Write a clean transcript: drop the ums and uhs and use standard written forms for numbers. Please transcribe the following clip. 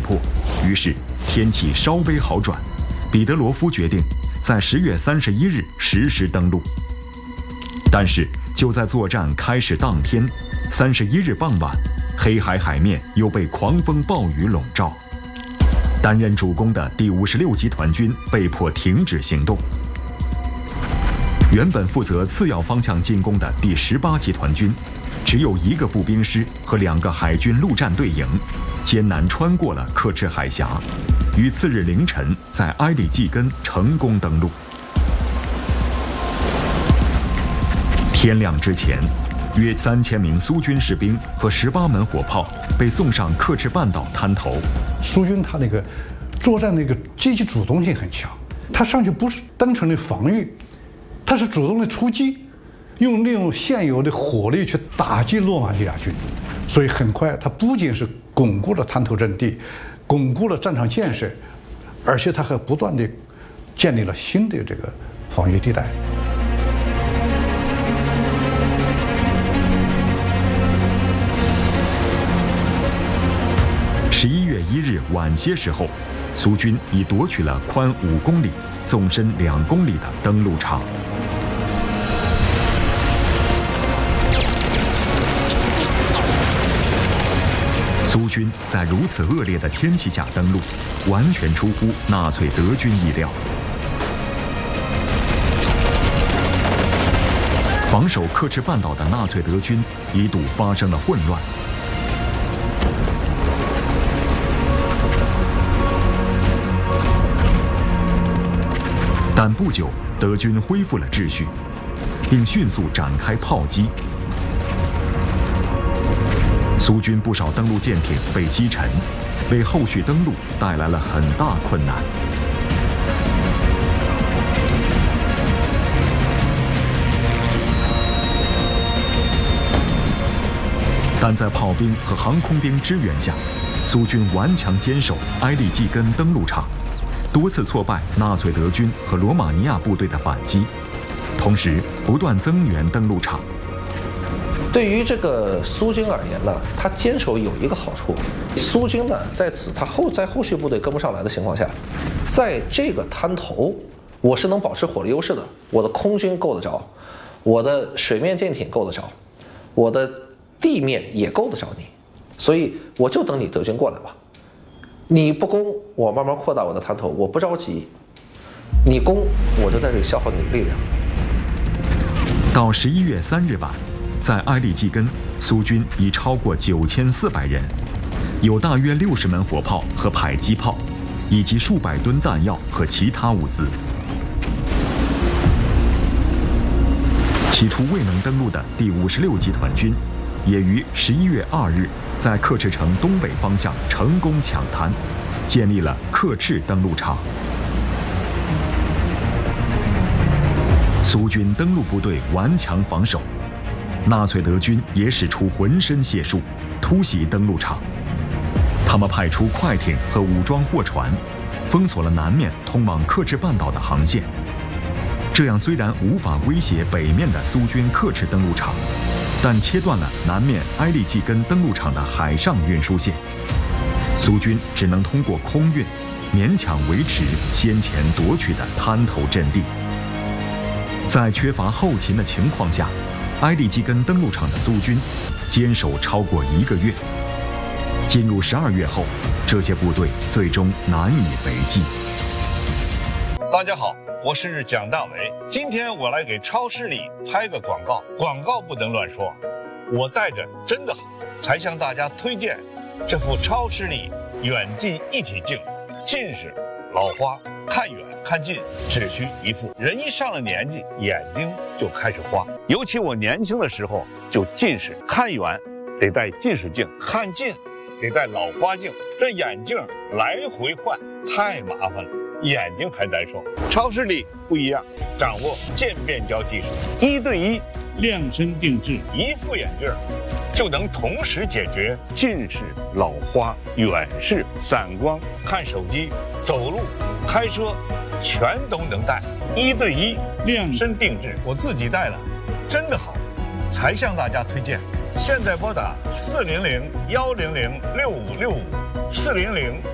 迫，于是天气稍微好转，彼得罗夫决定在10月31日实时登陆。但是就在作战开始当天，31日傍晚，黑海海面又被狂风暴雨笼罩。担任主攻的第56集团军被迫停止行动。原本负责次要方向进攻的第18集团军，只有1个步兵师和2个海军陆战队营，艰难穿过了克赤海峡，于次日凌晨在埃里季根成功登陆。天亮之前，约3000名苏军士兵和18门火炮被送上克赤半岛滩头。 苏军他那个作战那个积极主动性很强，他上去不是单纯的防御，他是主动的出击，利用现有的火力去打击罗马尼亚军。所以很快，他不仅是巩固了滩头阵地，巩固了战场建设，而且他还不断地建立了新的这个防御地带。 11月1日晚些时候，苏军已夺取了宽5公里、纵深2公里的登陆场。苏军在如此恶劣的天气下登陆，完全出乎纳粹德军意料。防守克赤半岛的纳粹德军一度发生了混乱。但不久，德军恢复了秩序，并迅速展开炮击。苏军不少登陆舰艇被击沉，为后续登陆带来了很大困难。但在炮兵和航空兵支援下，苏军顽强坚守埃利季根登陆场，多次挫败纳粹德军和罗马尼亚部队的反击，同时不断增援登陆场。 对于这个苏军而言呢，他坚守有一个好处，苏军呢在后续部队跟不上来的情况下，在这个滩头，我是能保持火力优势的，我的空军够得着，我的水面舰艇够得着，我的地面也够得着你，所以我就等你德军过来吧。你不攻，我慢慢扩大我的滩头，我不着急；你攻，我就在这里消耗你的力量。 到11月3日晚，在埃利季根，苏军已超过9400人，有大约60门火炮和迫击炮，以及数百吨弹药和其他物资。起初未能登陆的第56集团军，也于11月2日在克赤城东北方向成功抢滩，建立了克赤登陆场。苏军登陆部队顽强防守，纳粹德军也使出浑身解数，突袭登陆场。他们派出快艇和武装货船，封锁了南面通往克赤半岛的航线。这样虽然无法威胁北面的苏军克赤登陆场，但切断了南面埃利季根登陆场的海上运输线。苏军只能通过空运，勉强维持先前夺取的滩头阵地。在缺乏后勤的情况下，埃利季根登陆场的苏军坚守超过1个月。进入12月后，这些部队最终难以为继。 大家好，我是蒋大为。今天我来给超视力拍个广告，广告不能乱说。我戴着真的好，才向大家推荐这副超视力远近一体镜。近视、老花、看远看近只需一副。人一上了年纪，眼睛就开始花。尤其我年轻的时候就近视，看远得戴近视镜，看近得戴老花镜，这眼镜来回换太麻烦了，眼睛还难受。超视力不一样，掌握渐变焦技术，1对1量身定制，一副眼镜就能同时解决近视、老花、远视、散光、看手机、走路、开车，全都能戴。1对1量身定制，我自己戴了，真的好，才向大家推荐。现在拨打400-100-6565，400